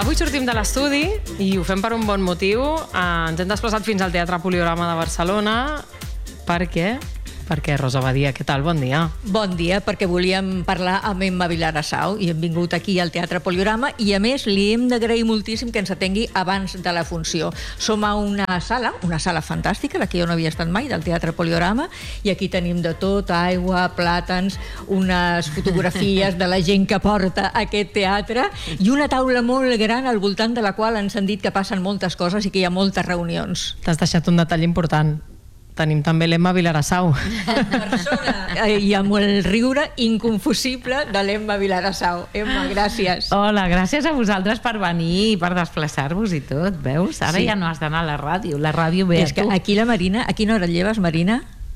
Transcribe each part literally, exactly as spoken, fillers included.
Avui sortim de l'estudi i ho fem per un bon motiu. Ens hem desplaçat fins al Teatre Poliorama de Barcelona. Per què? Perquè, Rosa Badia, què tal? Bon dia. Bon dia, perquè volíem parlar amb Emma Vilarassau i hem vingut aquí al Teatre Poliorama i, a més, li hem d'agrair moltíssim que ens atengui abans de la funció. Som a una sala, una sala fantàstica, la que jo no havia estat mai, del Teatre Poliorama, i aquí tenim de tot, aigua, plàtans, unes fotografies de la gent que porta aquest teatre i una taula molt gran al voltant de la qual ens han dit que passen moltes coses i que hi ha moltes reunions. T'has deixat un detall important. Tenim també l'Emma Vilarassau. Persona i amb el riure inconfusible de l'Emma Vilarassau. Emma, gràcies. Hola, gràcies a vosaltres per venir, per desplaçar-vos i tot, veus? Ara sí. Ja no has d'anar a la ràdio, la ràdio ve És a tu. que aquí la Marina, a quina hora et lleves, Marina?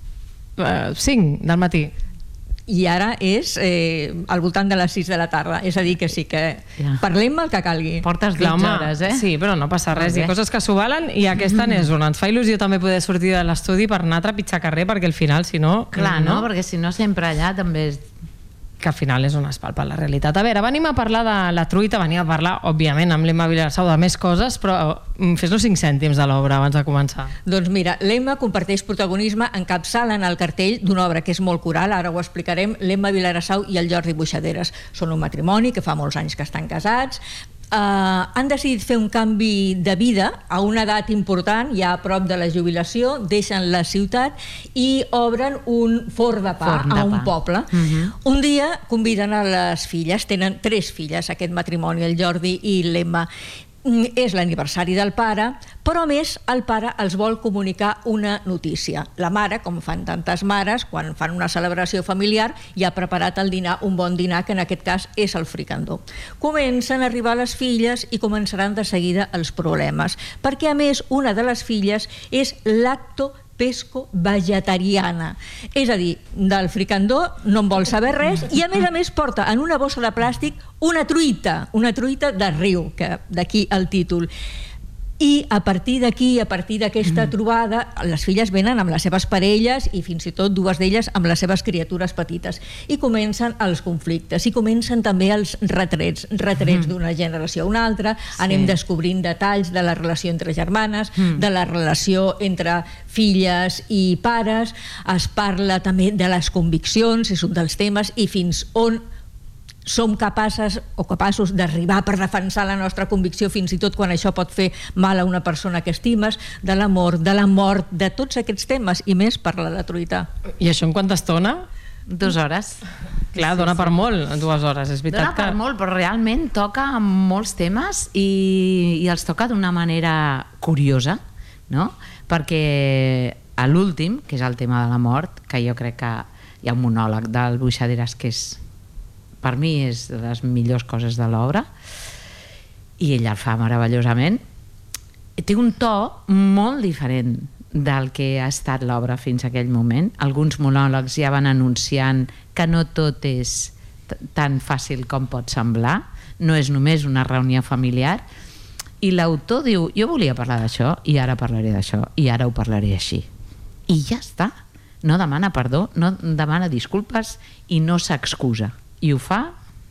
Uh, cinc del matí. I ara és eh, al voltant de les sis de la tarda. És a dir, que sí que ja. Parlem el que calgui. Portes dotze hores, eh? Sí, però no passa res. Hi ha coses que s'ho valen i aquesta n'és una. Ens fa il·lusió també poder sortir de l'estudi per anar a trepitjar carrer, perquè al final, si no... Clar, no? no? Perquè si no sempre allà també és... que al final és on es palpa la realitat. A veure, venim a parlar de la truita, venim a parlar, òbviament, amb l'Emma Vilarassau de més coses, però fes-nos cinc cèntims de l'obra abans de començar. Doncs mira, l'Emma comparteix protagonisme encapçalen el cartell d'una obra que és molt coral, ara ho explicarem, l'Emma Vilarassau i el Jordi Boixaderes. Són un matrimoni que fa molts anys que estan casats, Uh, han decidit fer un canvi de vida a una edat important, ja a prop de la jubilació, deixen la ciutat i obren un forn de pa forn de a un pa. poble. Uh-huh. Un dia conviden a les filles, tenen tres filles aquest matrimoni, el Jordi i l'Emma. És l'aniversari del pare, però a més el pare els vol comunicar una notícia. La mare, com fan tantes mares, quan fan una celebració familiar, ja ha preparat el dinar, un bon dinar, que en aquest cas és el fricandó. Comencen a arribar les filles i començaran de seguida els problemes, perquè a més una de les filles és lacto pesco vegetariana, és a dir, del fricandó no en vol saber res i a més a més porta en una bossa de plàstic una truita, una truita de riu, que d'aquí el títol. I a partir d'aquí, a partir d'aquesta trobada, les filles venen amb les seves parelles i fins i tot dues d'elles amb les seves criatures petites. I comencen els conflictes, i comencen també els retrets, retrets d'una generació a una altra, sí. Anem descobrint detalls de la relació entre germanes, mm. de la relació entre filles i pares, es parla també de les conviccions, és un dels temes, i fins on som capaces o capaços d'arribar per defensar la nostra convicció fins i tot quan això pot fer mal a una persona que estimes, de l'amor, de la mort, de tots aquests temes i més parla de truita. I això en quanta estona? Dues hores. Clar, sí, dona sí. per molt, dues hores. És veritat dona que... per molt, però realment toca molts temes i, i els toca d'una manera curiosa, no? Perquè a l'últim, que és el tema de la mort, que jo crec que hi ha un monòleg del Boixaderes que és per mi és de les millors coses de l'obra i ella el fa meravellosament. Té un to molt diferent del que ha estat l'obra fins a aquell moment. Alguns monòlegs ja van anunciant que no tot és tan fàcil com pot semblar, no és només una reunió familiar, i l'autor diu, jo volia parlar d'això i ara parlaré d'això i ara ho parlaré així. I ja està. No demana perdó, no demana disculpes i no s'excusa. I ho fa,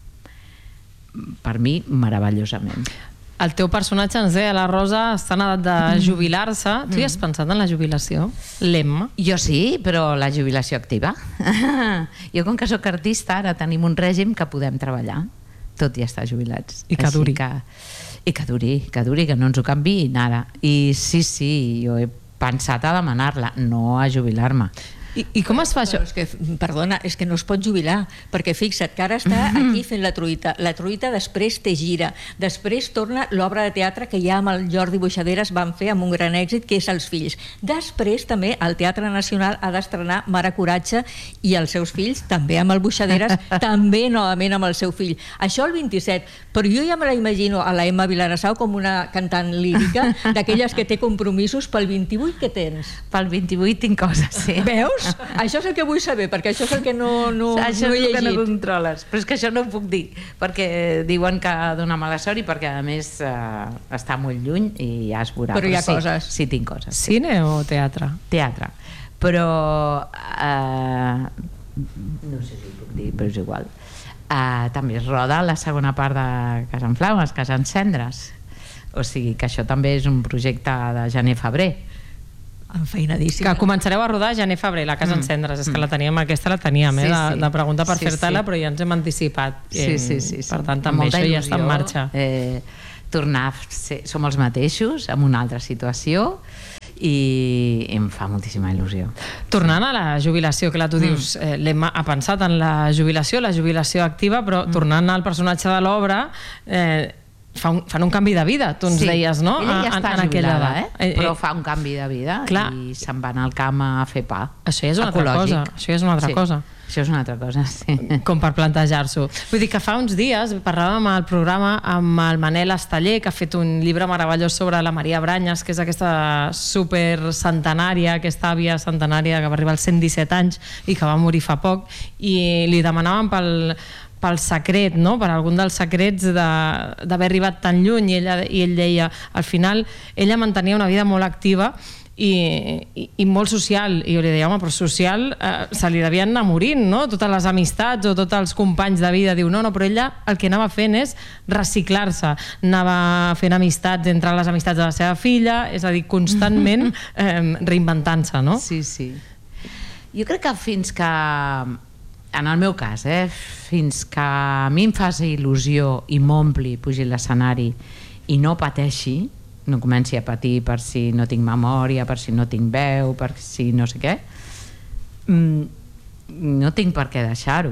per mi, meravellosament. El teu personatge ens deia, la Rosa està en edat de jubilar-se. Mm. Tu hi has pensat en la jubilació? L'Emma? Jo sí, però la jubilació activa. Jo, com que sóc artista, ara tenim un règim que podem treballar, tot i estar jubilats. I que duri. Que, I que duri, que duri, que no ens ho canviïn ara. I sí, sí, jo he pensat a demanar-la, no a jubilar-me. I, I com es fa això? És que, perdona, és que no es pot jubilar, perquè fixa't que ara està aquí fent la truita. La truita després té gira. Després torna l'obra de teatre que ja amb el Jordi Boixaderes van fer amb un gran èxit, que és Els fills. Després també el Teatre Nacional ha d'estrenar Mare Coratge i els seus fills, també amb el Boixaderes, també novament amb el seu fill. Això el vint-i-set, però jo ja me la imagino a la Emma Vilarassau com una cantant lírica, d'aquelles que té compromisos. Pel vint-i-vuit què tens? Pel vint-i-vuit tinc coses, sí. Veus? Això és el que vull saber, perquè això és el que no, no, això no he és el que no llegit. controles, però és que això no ho puc dir, perquè diuen que dona mala sort i perquè a més eh, està molt lluny i ja es veurà. Però hi ha sí, coses. Sí, tinc coses. Sí. Cine o teatre? Teatre. Però eh, no sé si ho puc dir, però és igual. Uh, també es roda la segona part de Casa en Flames, Casa en Cendres. O sigui que això també és un projecte de gener-febrer. Enfeinadíssim. Que començareu a rodar gener-febrer, la Casa mm. en Cendres. És que la teníem, aquesta la teníem, eh, sí, sí. de, de pregunta per sí, fer-te-la, sí. però ja ens hem anticipat. Sí, sí, sí, sí. Per tant, també això ja està en marxa. Eh, tornar a ser, som els mateixos, en una altra situació, i em fa moltíssima il·lusió. Tornant a la jubilació, clar, tu dius, eh, l'Emma ha pensat en la jubilació, la jubilació activa, però mm. tornant al personatge de l'obra, eh, fa un, fan un canvi de vida, tu ens sí. deies, no? Ella ja està en, en jubilada, eh? eh? però eh, fa un canvi de vida clar. I se'n va anar al camp a fer pa. Això ja és una ecològic. altra cosa. Això ja és una altra sí. cosa. Això és una altra cosa, sí. Com per plantejar-s'ho. Vull dir que fa uns dies parlàvem al programa amb el Manel Esteller, que ha fet un llibre meravellós sobre la Maria Branyes, que és aquesta super centenària, aquesta àvia centenària que va arribar als cent disset anys i que va morir fa poc, i li demanàvem pel, pel secret, no? Per algun dels secrets d'haver arribat tan lluny, i, ella, i ell deia, al final ella mantenia una vida molt activa I, i, i molt social, i jo li deia, home, però social eh, se li devien anar morint, no? Totes les amistats o tots els companys de vida. Diu, no, no, però ella el que anava fent és reciclar-se, anava fent amistats entre les amistats de la seva filla, és a dir, constantment eh, reinventant-se, no? Sí, sí. Jo crec que fins que, en el meu cas, eh, fins que a mi em faci il·lusió i m'ompli, pugi l'escenari i no pateixi, no comenci a patir per si no tinc memòria, per si no tinc veu, per si no sé què, no tinc per què deixar-ho.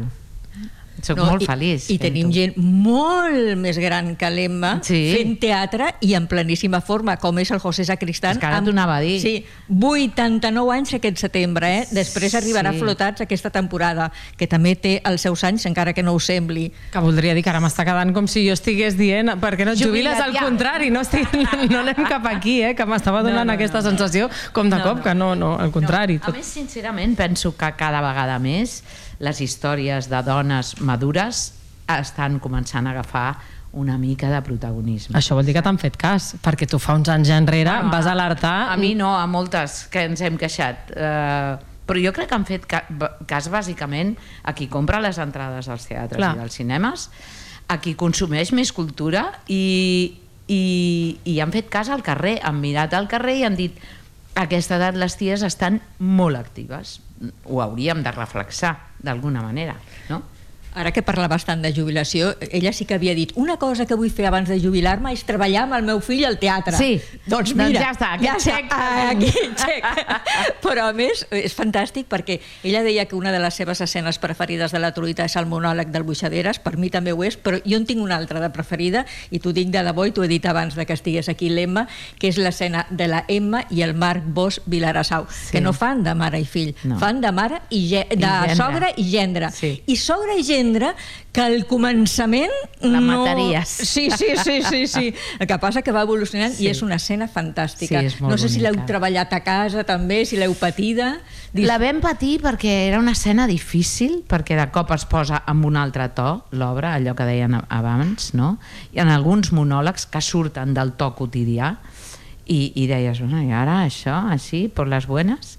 Soc no, molt i, feliç. I tenim gent molt més gran que l'Emma sí. fent teatre i en pleníssima forma, com és el José Sacristán. És que ara t'ho anava a dir. Sí, vuitanta-nou anys aquest setembre, eh? Després arribarà sí. Flotats aquesta temporada, que també té els seus anys, encara que no ho sembli. Que voldria dir que ara m'està quedant com si jo estigués dient per què no et jubiles, al ja. contrari, no, estic, no anem cap aquí, eh? Que m'estava donant no, no, aquesta no, sensació com de no, cop, no. que no, no, al contrari. No. A més, sincerament, penso que cada vegada més les històries de dones madures estan començant a agafar una mica de protagonisme. Això vol dir que t'han fet cas, perquè tu fa uns anys enrere bueno, em vas alertar... A, a mi no, a moltes que ens hem queixat. Uh, però jo crec que han fet ca cas bàsicament a qui compra les entrades als teatres Clar. i dels cinemes, a qui consumeix més cultura i, i, i han fet cas al carrer, han mirat al carrer i han dit a aquesta edat les ties estan molt actives. Ho hauríem de reflexar d'alguna manera, no? Ara que parlaves tant de jubilació, ella sí que havia dit una cosa que vull fer abans de jubilar-me és treballar amb el meu fill al teatre. Sí, doncs mira, doncs ja està, aquest ja xec. Està, aquest xec. Però a més és fantàstic perquè ella deia que una de les seves escenes preferides de la truita és el monòleg del Buixaderes, per mi també ho és, però jo en tinc una altra de preferida i t'ho dic de debò i t'ho he dit abans de que estigués aquí l'Emma, que és l'escena de la Emma i el Marc Bosch Vilarassau, sí. que no fan de mare i fill, no. fan de mare i, ge de I sogra i gendre. Sí. I sogra i gendre que al començament la no... mataries. Sí, sí, sí, sí, sí. El que passa que va evolucionant sí. i és una escena fantàstica. Sí, no sé bonica. si l'heu treballat a casa també, si l'heu patida. La vam patir perquè era una escena difícil, perquè de cop es posa amb un altre to l'obra, allò que deien abans, no? I en alguns monòlegs que surten del to quotidià i, i deies, bueno, i ara això, així, per les buenas...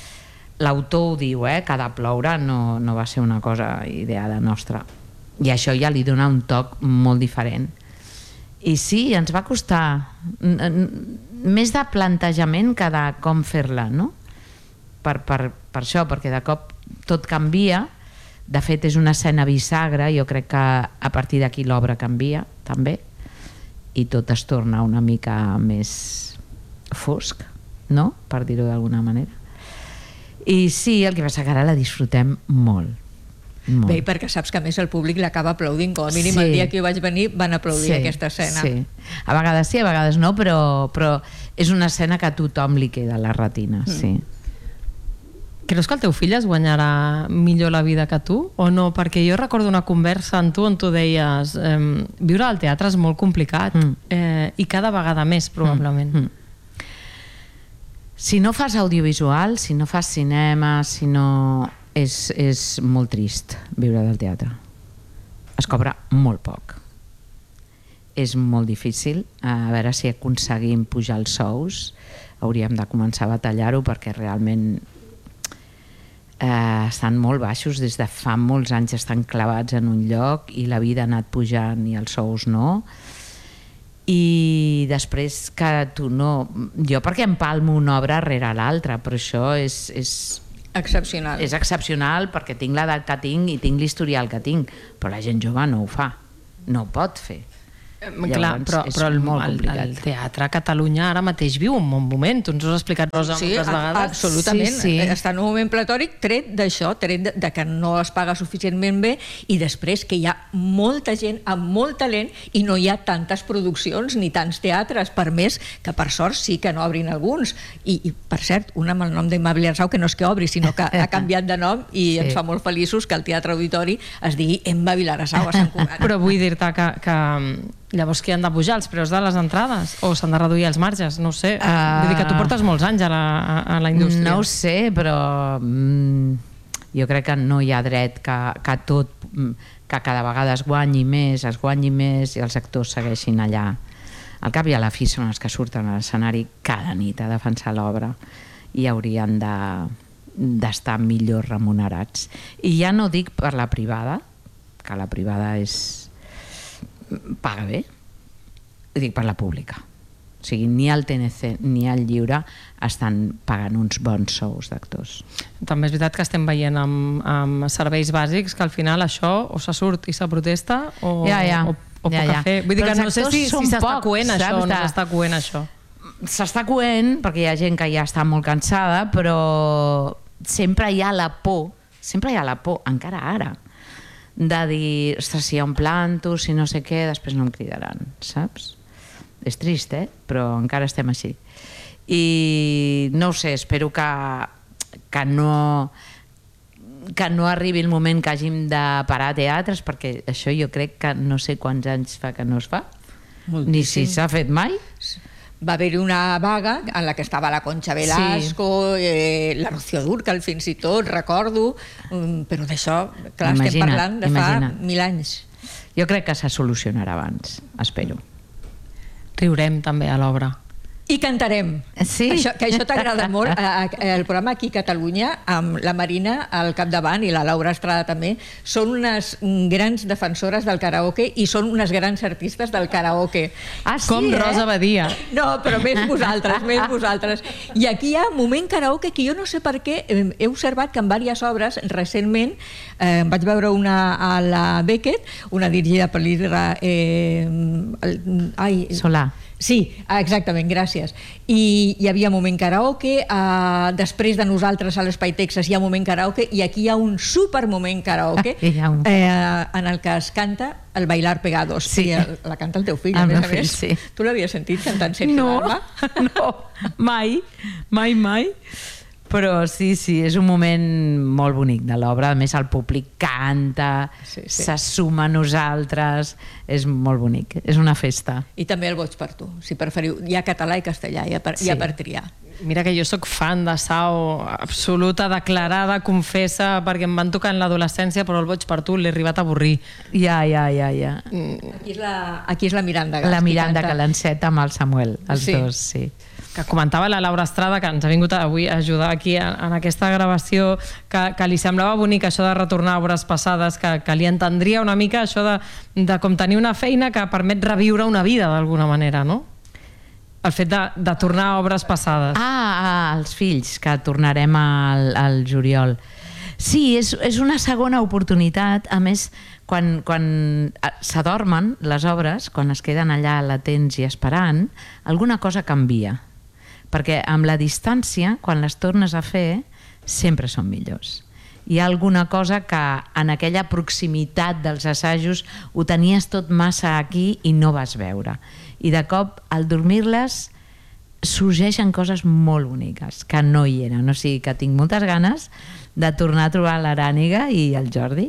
L'autor ho diu, eh, que de ploure no, no va ser una cosa ideada nostra. I això ja li dona un toc molt diferent. I sí, ens va costar més de plantejament que de com fer-la, no? Per, per, per això, perquè de cop tot canvia. De fet, és una escena bisagra, jo crec que a partir d'aquí l'obra canvia, també, i tot es torna una mica més fosc, no? Per dir-ho d'alguna manera. I sí, el que passa que ara la disfrutem molt. molt. Bé, perquè saps que a més el públic l'acaba aplaudint, com a mínim sí. el dia que jo vaig venir van aplaudir sí, aquesta escena. Sí. A vegades sí, a vegades no, però, però és una escena que a tothom li queda a la retina, mm. sí. Creus que el teu fill es guanyarà millor la vida que tu o no? Perquè jo recordo una conversa amb tu on tu deies eh, viure al teatre és molt complicat mm. eh, i cada vegada més, probablement. Mm. Mm. Si no fas audiovisual, si no fas cinema, si no... És, és molt trist viure del teatre. Es cobra molt poc. És molt difícil. A veure si aconseguim pujar els sous. Hauríem de començar a batallar-ho perquè realment eh, estan molt baixos, des de fa molts anys estan clavats en un lloc i la vida ha anat pujant i els sous no. I després que tu no... Jo perquè empalmo una obra rere l'altra, però això és... és excepcional. És excepcional perquè tinc l'edat que tinc i tinc l'historial que tinc, però la gent jove no ho fa, no ho pot fer. Llavors, clar, però, però el, el, el teatre a Catalunya ara mateix viu un bon moment, tu ens ho has explicat, Rosa, sí, moltes vegades. Absolutament, sí, sí. Està en un moment platòric tret d'això, tret de, de que no es paga suficientment bé i després que hi ha molta gent amb molt talent i no hi ha tantes produccions ni tants teatres, per més que per sort sí que no obrin alguns i, i per cert, un amb el nom d'Imabel Arsau que no és que obri, sinó que ha canviat de nom i sí. Ens fa molt feliços que el Teatre Auditori es digui Emma Vilarsau a Sant Cugat. Però vull dir-te que, que llavors qui han de pujar els preus de les entrades o s'han de reduir els marges, no ho sé. Uh, Vull dir que tu portes molts anys a la, a, a la indústria. No ho sé, però mm, jo crec que no hi ha dret que, que tot, que cada vegada es guanyi més, es guanyi més i els actors segueixin allà. Al cap i a la fi són els que surten a l'escenari cada nit a defensar l'obra i haurien de, d'estar millor remunerats. I ja no dic per la privada, que la privada és paga bé, dic per la pública. O sigui, ni al T N C ni al Lliure estan pagant uns bons sous d'actors. També és veritat que estem veient amb, amb serveis bàsics que al final això o se surt i se protesta o, ja, ja. o, o ja, poc ja. a fer. Vull dir però que no sé si, si s'està coent això o no s'està coent això. S'està coent perquè hi ha gent que ja està molt cansada, però sempre hi ha la por, sempre hi ha la por, encara ara, de dir, ostres, si hi ha un planto, si no sé què, després no em cridaran, saps? És trist, eh? Però encara estem així. I no ho sé, espero que, que no que no arribi el moment que hàgim de parar teatres, perquè això jo crec que no sé quants anys fa que no es fa. Moltíssim. Ni si s'ha fet mai. Va haver-hi una vaga en la que estava la Concha Velasco, sí. eh, la Rocío Dúrcal fins i tot, recordo, um, però d'això, clar, imagina't, estem parlant de imagina't. fa mil anys. Jo crec que se solucionarà abans, espero. Riurem també a l'obra. I cantarem. Sí. Això, que això t'agrada molt. El programa aquí a Catalunya, amb la Marina al capdavant i la Laura Estrada també, són unes grans defensores del karaoke i són unes grans artistes del karaoke. Ah, sí, Com eh? Rosa Badia. No, però més vosaltres, més vosaltres. I aquí hi ha moment karaoke que jo no sé per què he observat que en diverses obres recentment eh, vaig veure una a la Beckett, una dirigida per l'Isra eh, ai, Solà. Sí, exactament, gràcies. I hi havia moment karaoke, uh, després de nosaltres a l'Espai Texas hi ha moment karaoke i aquí hi ha un super moment karaoke ah, un... eh, en el que es canta el Bailar Pegados. Sí. I el, la canta el teu fill, el a més a fill, més. sí. Tu l'havies sentit cantant Sergio no, Dalma? No, mai, mai, mai. Però sí, sí, és un moment molt bonic de l'obra. A més, el públic canta, sí, sí. se suma a nosaltres, és molt bonic, és una festa. I també el Boig per tu, si preferiu. Hi ha català i castellà, hi ha per, sí. hi ha per triar. Mira que jo sóc fan de Sau, absoluta, declarada, confessa, perquè em van tocar en l'adolescència, però el Boig per tu l'he arribat a avorrir. Ja, ja, ja, ja. Aquí és la, aquí és la Miranda Gas. La Miranda que l'enceta amb el Samuel, els sí. dos, sí. Que comentava la Laura Estrada, que ens ha vingut avui a ajudar aquí en aquesta gravació, que, que li semblava bonic això de retornar a obres passades, que, que li entendria una mica això de, de com tenir una feina que permet reviure una vida d'alguna manera, no? El fet de, de tornar a obres passades. Ah, ah, els fills, que tornarem al, al juliol. Sí, és, és una segona oportunitat. A més, quan, quan s'adormen les obres, quan es queden allà latents i esperant, alguna cosa canvia. Perquè amb la distància, quan les tornes a fer, sempre són millors. Hi ha alguna cosa que en aquella proximitat dels assajos ho tenies tot massa aquí i no vas veure. I de cop, al dormir-les, sorgeixen coses molt boniques que no hi eren. O sigui que tinc moltes ganes de tornar a trobar l'Aràniga i el Jordi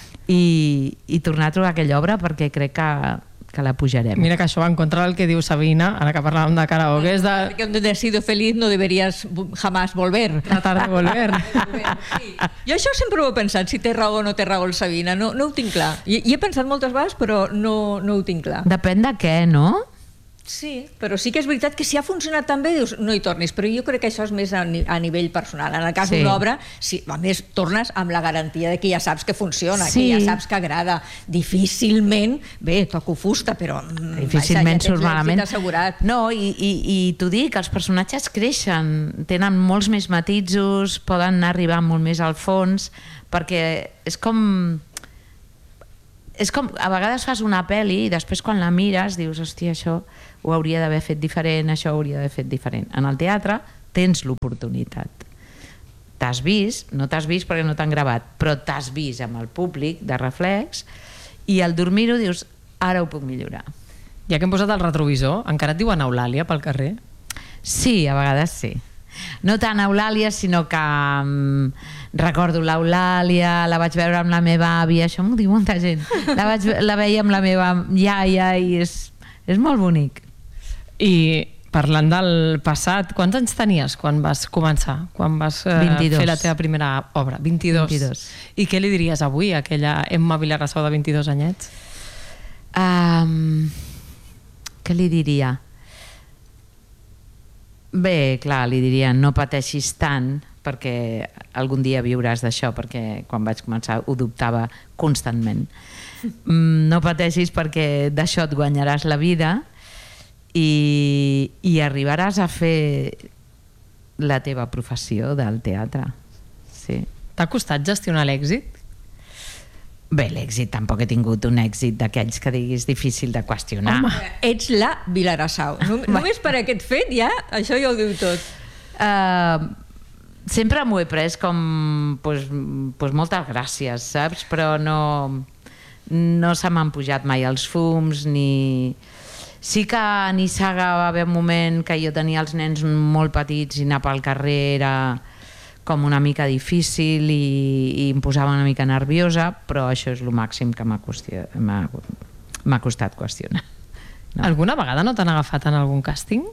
i, i tornar a trobar aquella obra perquè crec que, que la pujarem. Mira que això va en contra del que diu Sabina, ara que parlàvem de karaoke, és de... Perquè donde has sido feliz no deberías jamás volver. Tratar de volver. Sí. Jo això sempre ho he pensat, si té raó o no té raó el Sabina, no, no ho tinc clar. I, i he pensat moltes vegades, però no, no ho tinc clar. Depèn de què, no? Sí, però sí que és veritat que si ha funcionat tan bé, dius, no hi tornis, però jo crec que això és més a, ni a nivell personal. En el cas Sí. d'una obra, sí, a més, tornes amb la garantia de que ja saps que funciona, Sí. que ja saps que agrada. Difícilment, bé, toco fusta, però... mm, Difícilment vaja, ja surt tens malament. l'èxit assegurat. No, i, i, i t'ho dic, els personatges creixen, tenen molts més matisos, poden anar arribant molt més al fons, perquè és com... És com, a vegades fas una pel·li i després quan la mires dius, hòstia, això ho hauria d'haver fet diferent, això ho hauria d'haver fet diferent. En el teatre tens l'oportunitat. T'has vist, no t'has vist perquè no t'han gravat, però t'has vist amb el públic de reflex i al dormir-ho dius, ara ho puc millorar. Ja que hem posat el retrovisor, encara et diuen Eulàlia pel carrer? Sí, a vegades sí. No tant Eulàlia, sinó que um, recordo l'Eulàlia, la vaig veure amb la meva àvia, això m'ho diu molta gent. La, vaig, la veia amb la meva iaia i és, és molt bonic. I parlant del passat, quants anys tenies quan vas començar? Quan vas eh, vint-i-dos. fer la teva primera obra? vint-i-dos. vint-i-dos. I què li diries avui a aquella Emma Vilarassau de vint-i-dos anyets? Um, què li diria? Bé, clar, li diria no pateixis tant perquè algun dia viuràs d'això, perquè quan vaig començar ho dubtava constantment. Mm, no pateixis perquè d'això et guanyaràs la vida i, i arribaràs a fer la teva professió del teatre. Sí. T'ha costat gestionar l'èxit? Bé, l'èxit, tampoc he tingut un èxit d'aquells que diguis difícil de qüestionar. Home, ets la Vilarassau. Nom només per aquest fet ja, això ja ho diu tot. Uh, sempre m'ho he pres com pues, pues moltes gràcies, saps? Però no, no se m'han pujat mai els fums ni... Sí que a Nissaga va haver un moment que jo tenia els nens molt petits i anar pel carrer era com una mica difícil i, i em posava una mica nerviosa, però això és el màxim que m'ha costat qüestionar. No. Alguna vegada no t'han agafat en algun càsting?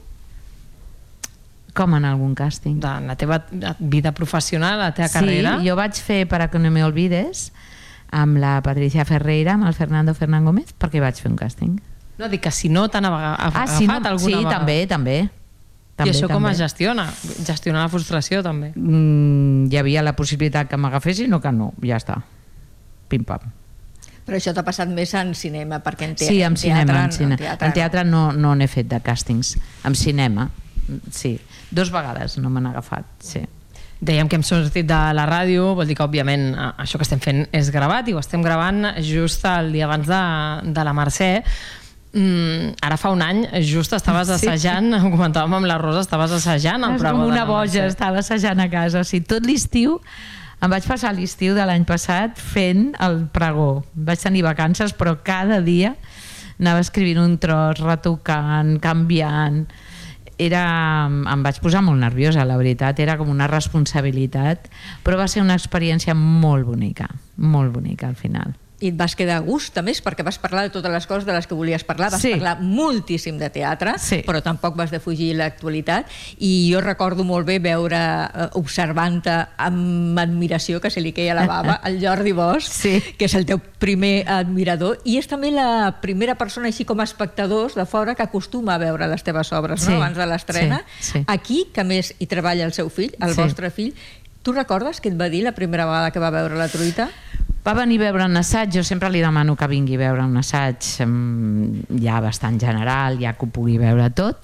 Com en algun càsting? En la teva vida professional, la teva sí, carrera? Sí, jo vaig fer Para que no me olvides amb la Patricia Ferreira, amb el Fernando Fernán Gómez, perquè vaig fer un càsting. No, dic que si no t'han agafat ah, sí, no, alguna sí, vegada. també, també. També, I això com també. es gestiona? Gestionar la frustració també? Mm, hi havia la possibilitat que m'agafessin o que no, ja està. Pim-pam. Però això t'ha passat més en cinema, perquè en, te sí, en, en cinema, teatre... en, cine. en teatre, en teatre no, no n'he fet de càstings. En cinema, sí. Dos vegades no m'han agafat, sí. Dèiem que hem sortit de la ràdio, vol dir que òbviament això que estem fent és gravat i ho estem gravant just el dia abans de, de la Mercè. Mm, ara fa un any just estaves sí. assajant, ho comentàvem amb la Rosa, estaves assajant el pregó de la Mercè. Com una boja, estava assajant a casa. O sigui, tot l'estiu, em vaig passar l'estiu de l'any passat fent el pregó. Vaig tenir vacances, però cada dia anava escrivint un tros, retocant, canviant. Era, em vaig posar molt nerviosa, la veritat, era com una responsabilitat, però va ser una experiència molt bonica, molt bonica al final. I et vas quedar a gust, a més, perquè vas parlar de totes les coses de les que volies parlar, vas sí. parlar moltíssim de teatre, sí. però tampoc vas defugir l'actualitat, i jo recordo molt bé veure, eh, observant-te amb admiració, que se li queia la bava, el Jordi Bosch, sí. que és el teu primer admirador, i és també la primera persona, així com a espectadors de fora, que acostuma a veure les teves obres, sí. no? Abans de l'estrena. Sí. Sí. Aquí, que més hi treballa el seu fill, el sí. vostre fill, tu recordes què et va dir la primera vegada que va veure la truita? Va venir a veure un assaig, jo sempre li demano que vingui a veure un assaig ja bastant general, ja que ho pugui veure tot,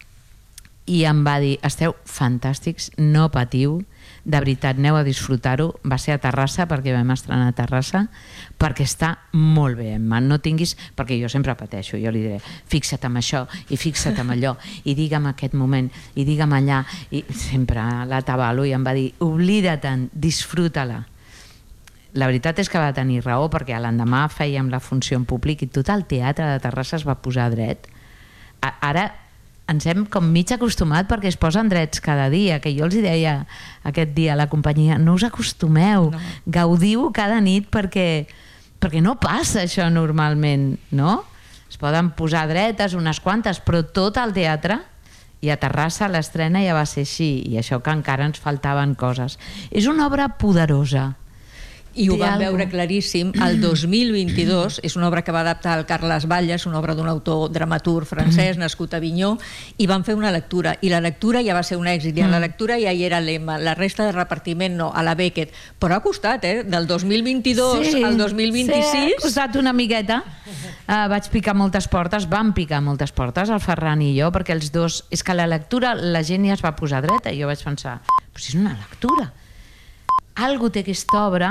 i em va dir, esteu fantàstics, no patiu, de veritat, aneu a disfrutar-ho. Va ser a Terrassa, perquè vam estrenar a Terrassa, perquè està molt bé, Emma, no tinguis, perquè jo sempre pateixo, jo li diré, fixa't en això, i fixa't en allò, i digue'm aquest moment, i digue'm allà, i sempre l'atabalo, i em va dir, oblida-te'n, disfruta-la. La veritat és que va tenir raó, perquè l'endemà fèiem la funció en públic i tot el teatre de Terrassa es va posar dret. Ara ens hem com mig acostumat perquè es posen drets cada dia, que jo els deia aquest dia a la companyia, no us acostumeu, no. Gaudiu cada nit perquè, perquè no passa això normalment, no? Es poden posar dretes unes quantes, però tot el teatre, i a Terrassa l'estrena ja va ser així, i això que encara ens faltaven coses. És una obra poderosa, I ho Té vam algo. veure claríssim. El dos mil vint-i-dos és una obra que va adaptar el Carles Batlles, una obra d'un autor dramaturg francès nascut a Avinyó, i van fer una lectura, i la lectura ja va ser un èxit, i a la lectura ja hi era l'Emma, la resta de repartiment no, a la Beckett, però ha costat, eh? Del dos mil vint-i-dos Sí, al dos mil vint-i-sis... Sí, ha costat una miqueta. Uh, vaig picar moltes portes, vam picar moltes portes, el Ferran i jo, perquè els dos... És que la lectura, la gent ja es va posar dreta, i jo vaig pensar, però si és una lectura. Algo té aquesta obra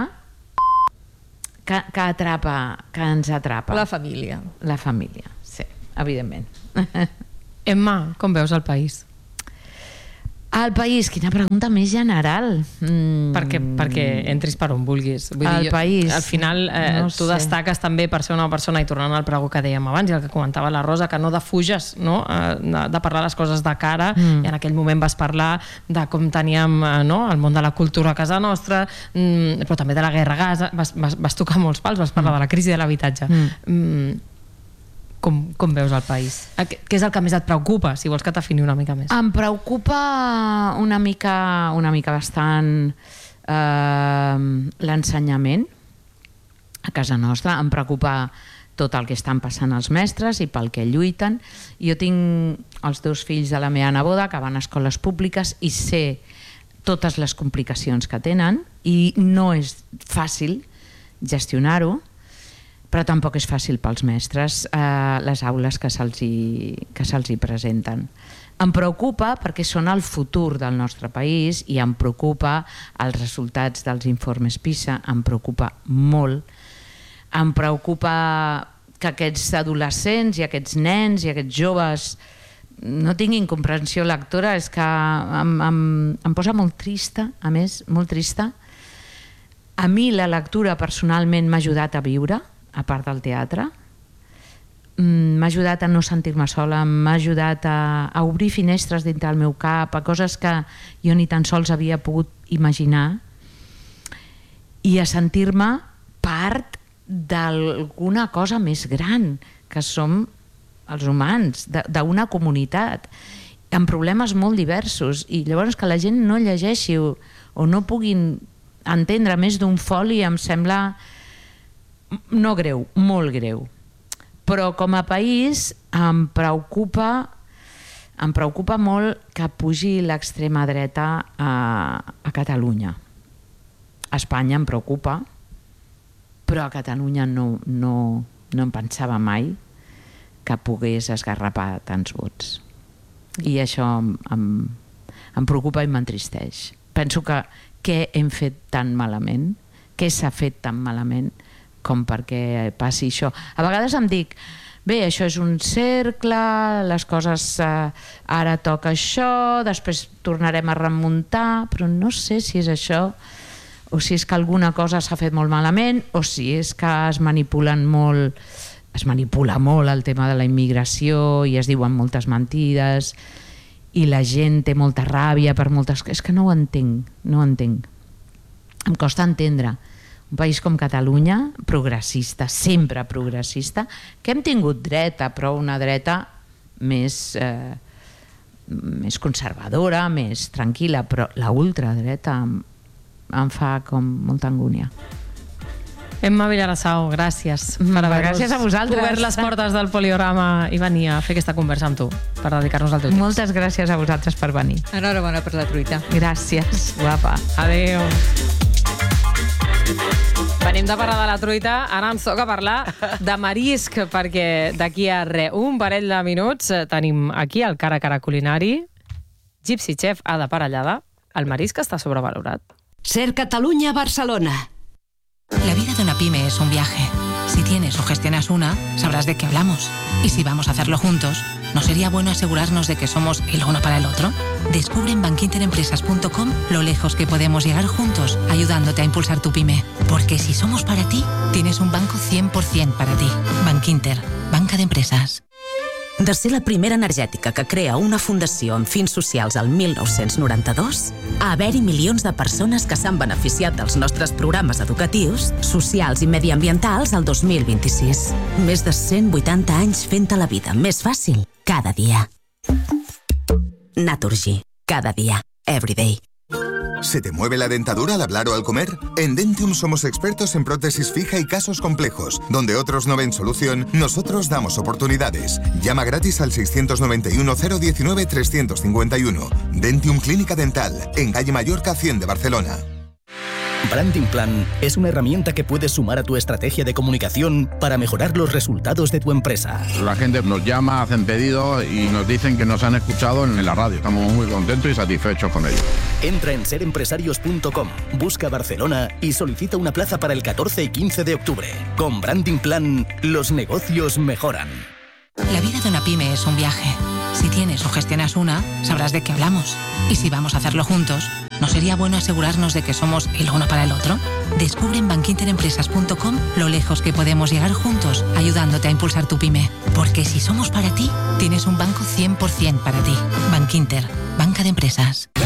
que, que atrapa, que ens atrapa. La família. La família, sí, evidentment. Emma, com veus el país? El país, quina pregunta més general. Mm. Perquè, perquè entris per on vulguis. Vull El dir, jo, país, al final, eh, no tu sé. destaques també per ser una persona, i tornant al pregó que dèiem abans, i el que comentava la Rosa, que no defuges, no? Eh, de, de parlar les coses de cara, mm. i en aquell moment vas parlar de com teníem eh, no? el món de la cultura a casa nostra, mm, però també de la guerra a Gaza, vas, vas, vas tocar molts pals, vas parlar mm. de la crisi de l'habitatge. Mm. Mm. Com, com veus el país? Què és el que més et preocupa, si vols que t'afini una mica més? Em preocupa una mica, una mica bastant eh, l'ensenyament a casa nostra. Em preocupa tot el que estan passant els mestres i pel que lluiten. Jo tinc els dos fills de la meva neboda que van a escoles públiques i sé totes les complicacions que tenen, i no és fàcil gestionar-ho, però tampoc és fàcil pels mestres eh, les aules que se'ls hi, que se'ls hi presenten. Em preocupa perquè són el futur del nostre país, i em preocupa els resultats dels informes PISA, em preocupa molt. Em preocupa que aquests adolescents i aquests nens i aquests joves no tinguin comprensió lectora. És que em, em, em posa molt trista, a més, molt trista. A mi la lectura personalment m'ha ajudat a viure, a part del teatre, m'ha ajudat a no sentir-me sola, m'ha ajudat a, a obrir finestres dintre del meu cap, a coses que jo ni tan sols havia pogut imaginar, i a sentir-me part d'alguna cosa més gran, que som els humans, d'una comunitat, amb problemes molt diversos, i llavors que la gent no llegeixi o, o no puguin entendre més d'un foli em sembla no greu, molt greu. Però com a país em preocupa em preocupa molt que pugi l'extrema dreta a, a Catalunya. A Espanya em preocupa, però a Catalunya no, no, no em pensava mai que pogués esgarrapar tants vots. I això em, em, em preocupa i m'entristeix. Penso que què hem fet tan malament, què s'ha fet tan malament, com perquè passi això. A vegades em dic, bé, això és un cercle, les coses eh, ara toca això, després tornarem a remuntar, però no sé si és això, o si és que alguna cosa s'ha fet molt malament, o si és que es manipulen molt, es manipula molt el tema de la immigració i es diuen moltes mentides i la gent té molta ràbia per moltes coses. És que no ho entenc, no ho entenc. Em costa entendre un país com Catalunya, progressista, sempre progressista, que hem tingut dreta, però una dreta més, eh, més conservadora, més tranquil·la, però la ultradreta em, em fa com molta angúnia. Emma Vilarassau, gràcies per haver-nos Gràcies a vosaltres. obert les portes del Poliorama i venir a fer aquesta conversa amb tu, per dedicar-nos al teu temps. Moltes gràcies a vosaltres per venir. Enhorabona per la truita. Gràcies, guapa. Adéu. Venim de parlar de la truita, ara ens toca parlar de marisc, perquè d'aquí a re, un parell de minuts tenim aquí el cara a cara culinari. Gypsy Chef ha de parellada. El marisc està sobrevalorat. Ser Catalunya, Barcelona. La vida de una pyme es un viaje. Si tienes o gestionas una, sabrás de qué hablamos. Y si vamos a hacerlo juntos, ¿no sería bueno asegurarnos de que somos el uno para el otro? Descubre en bankinterempresas punto com lo lejos que podemos llegar juntos, ayudándote a impulsar tu pyme. Porque si somos para ti, tienes un banco cien por ciento para ti. Bankinter, banca d'empreses. De ser la primera energètica que crea una fundació amb fins socials al mil nou-cents noranta-dos, a haver-hi milions de persones que s'han beneficiat dels nostres programes educatius, socials i mediambientals al dos mil vint-i-sis. Més de cent vuitanta anys fent-te la vida més fàcil cada dia. Naturgy. Cada dia. Every day. ¿Se te mueve la dentadura al hablar o al comer? En Dentium somos expertos en prótesis fija y casos complejos. Donde otros no ven solución, nosotros damos oportunidades. Llama gratis al seiscientos noventa y uno, cero diecinueve, trescientos cincuenta y uno. Dentium Clínica Dental, en calle Mallorca cien de Barcelona. Branding Plan es una herramienta que puedes sumar a tu estrategia de comunicación para mejorar los resultados de tu empresa. La gente nos llama, hacen pedidos y nos dicen que nos han escuchado en la radio. Estamos muy contentos y satisfechos con ello. Entra en ser empresarios punto com, busca Barcelona y solicita una plaza para el catorce y quince de octubre. Con Branding Plan, los negocios mejoran. La vida de una pyme es un viaje. Si tienes o gestionas una, sabrás de qué hablamos. Y si vamos a hacerlo juntos, ¿no sería bueno asegurarnos de que somos el uno para el otro? Descubre en bankinterempresas punto com lo lejos que podemos llegar juntos, ayudándote a impulsar tu pyme. Porque si somos para ti, tienes un banco cien por ciento para ti. Bankinter, banca de empresas.